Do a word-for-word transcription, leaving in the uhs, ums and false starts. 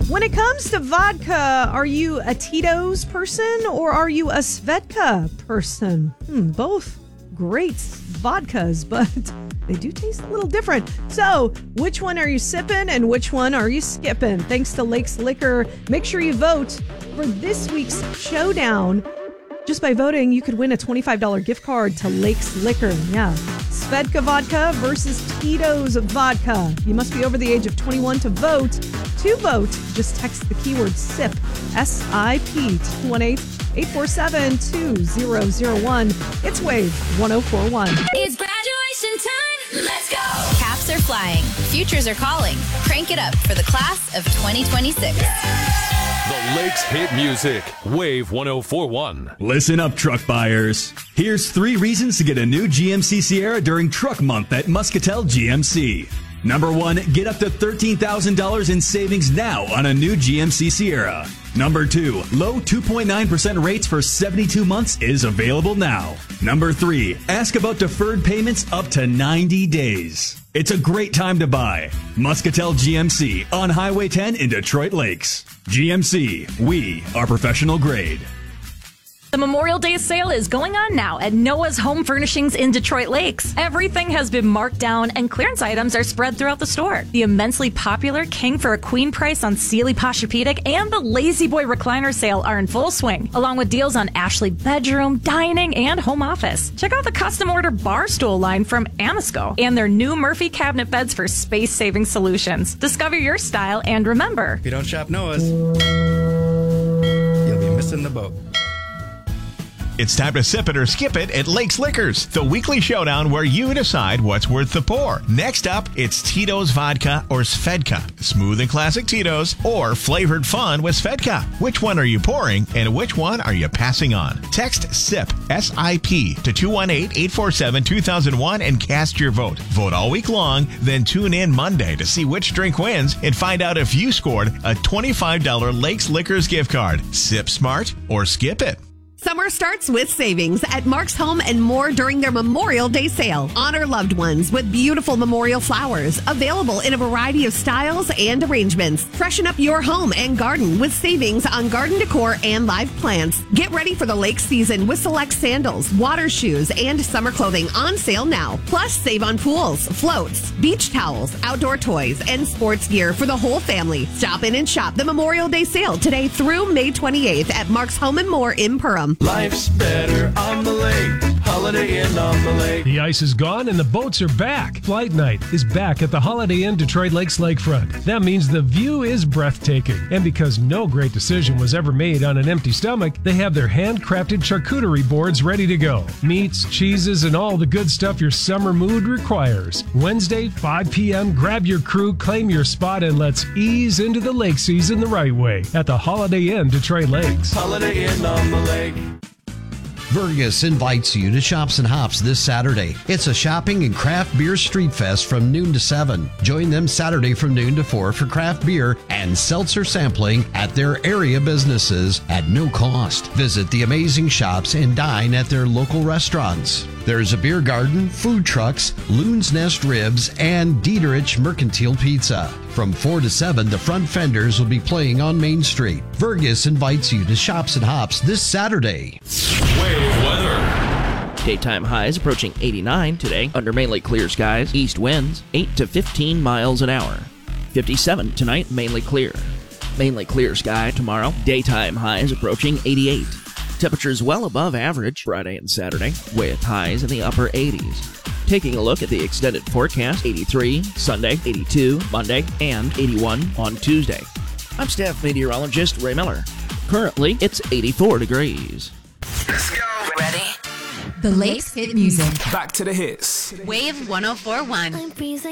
When it comes to vodka, are you a Tito's person or are you a Svedka person? Hmm, both great vodkas, but they do taste a little different. So, which one are you sipping and which one are you skipping? Thanks to Lakes Liquor. Make sure you vote for this week's showdown. Just by voting, you could win a twenty-five dollars gift card to Lakes Liquor. Yeah. Svedka vodka versus Tito's vodka. You must be over the age of twenty-one to vote. To vote, just text the keyword SIP, S I P, to two one eight, eight four seven, two zero zero one. It's Wave one oh four point one. It's graduation time. Let's go. Caps are flying. Futures are calling. Crank it up for the class of twenty twenty-six. The Lakes hit music. Wave one oh four point one. Listen up, truck buyers. Here's three reasons to get a new G M C Sierra during Truck Month at Muscatel G M C. Number one, get up to thirteen thousand dollars in savings now on a new G M C Sierra. Number two, low two point nine percent rates for seventy-two months is available now. Number three, ask about deferred payments up to ninety days. It's a great time to buy. Muscatel G M C on Highway ten in Detroit Lakes. G M C, we are professional grade. The Memorial Day sale is going on now at Noah's Home Furnishings in Detroit Lakes. Everything has been marked down and clearance items are spread throughout the store. The immensely popular King for a Queen price on Sealy Posturepedic and the Lazy Boy recliner sale are in full swing, along with deals on Ashley bedroom, dining, and home office. Check out the custom order bar stool line from Amasco and their new Murphy cabinet beds for space-saving solutions. Discover your style and remember, if you don't shop Noah's, you'll be missing the boat. It's time to sip it or skip it at Lakes Liquors, the weekly showdown where you decide what's worth the pour. Next up, it's Tito's Vodka or Svedka. Smooth and classic Tito's or flavored fun with Svedka. Which one are you pouring and which one are you passing on? Text SIP, S I P, to two one eight, eight four seven, two thousand one and cast your vote. Vote all week long, then tune in Monday to see which drink wins and find out if you scored a twenty-five dollars Lakes Liquors gift card. Sip smart or skip it. Summer starts with savings at Mark's Home and More during their Memorial Day sale. Honor loved ones with beautiful memorial flowers available in a variety of styles and arrangements. Freshen up your home and garden with savings on garden decor and live plants. Get ready for the lake season with select sandals, water shoes, and summer clothing on sale now. Plus, save on pools, floats, beach towels, outdoor toys, and sports gear for the whole family. Stop in and shop the Memorial Day sale today through May twenty-eighth at Mark's Home and More in Perham. Life's better on the lake. Holiday Inn on the lake. The ice is gone and the boats are back. Flight night is back at the Holiday Inn Detroit Lakes Lakefront. That means the view is breathtaking. And because no great decision was ever made on an empty stomach, they have their handcrafted charcuterie boards ready to go. Meats, cheeses, and all the good stuff your summer mood requires. Wednesday, five p.m., grab your crew, claim your spot, and let's ease into the lake season the right way at the Holiday Inn Detroit Lakes. Holiday Inn on the lake. Vergus invites you to Shops and Hops this Saturday. It's a shopping and craft beer street fest from noon to seven. Join them Saturday from noon to four for craft beer and seltzer sampling at their area businesses at no cost. Visit the amazing shops and dine at their local restaurants. There's a beer garden, food trucks, Loon's Nest Ribs, and Dieterich Mercantile Pizza. From four to seven, the Front Fenders will be playing on Main Street. Vergus invites you to Shops and Hops this Saturday. Wave weather. Daytime highs approaching eighty-nine today under mainly clear skies. East winds eight to fifteen miles an hour. fifty-seven tonight, mainly clear. Mainly clear sky tomorrow. Daytime highs approaching eighty-eight. Temperatures well above average Friday and Saturday with highs in the upper eighties. Taking a look at the extended forecast, eighty-three Sunday, eighty-two Monday, and eighty-one on Tuesday. I'm staff meteorologist Ray Miller. Currently, it's eighty-four degrees. Let's go. Ready? The Lakes hit music. Back to the hits. Wave one oh four point one.